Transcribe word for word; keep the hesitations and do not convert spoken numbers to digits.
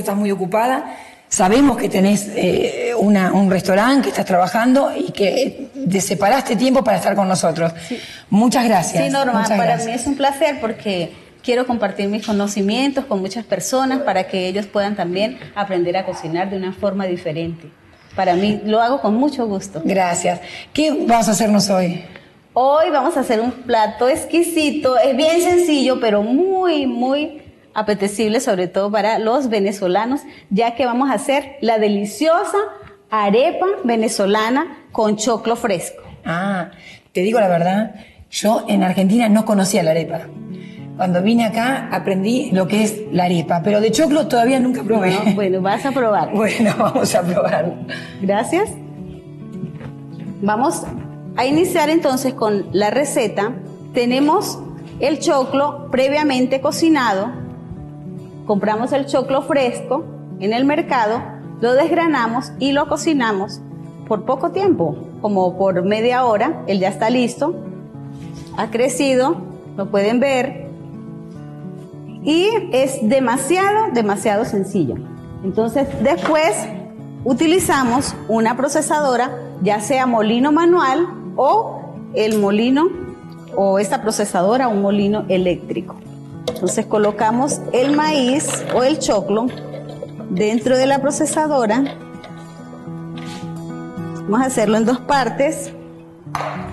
estás muy ocupada. Sabemos que tenés eh, una, un restaurante, que estás trabajando y que te separaste tiempo para estar con nosotros. Sí. Muchas gracias. Sí, Norma, muchas para gracias. mí es un placer porque quiero compartir mis conocimientos con muchas personas para que ellos puedan también aprender a cocinar de una forma diferente. Para mí lo hago con mucho gusto. Gracias. ¿Qué vamos a hacernos hoy? Hoy vamos a hacer un plato exquisito, es bien sencillo, pero muy, muy apetecible, sobre todo para los venezolanos, ya que vamos a hacer la deliciosa arepa venezolana con choclo fresco. Ah, te digo la verdad, yo en Argentina no conocía la arepa. Cuando vine acá aprendí lo que es la arepa, pero de choclo todavía nunca probé. No, bueno, vas a probar. Bueno, vamos a probar. Gracias. Vamos a iniciar entonces con la receta. Tenemos el choclo previamente cocinado. Compramos el choclo fresco en el mercado, lo desgranamos y lo cocinamos por poco tiempo, como por media hora. Él ya está listo, ha crecido, lo pueden ver. Y es demasiado, demasiado sencillo. Entonces, después utilizamos una procesadora, ya sea molino manual o el molino, o esta procesadora, un molino eléctrico. Entonces, colocamos el maíz o el choclo dentro de la procesadora. Vamos a hacerlo en dos partes.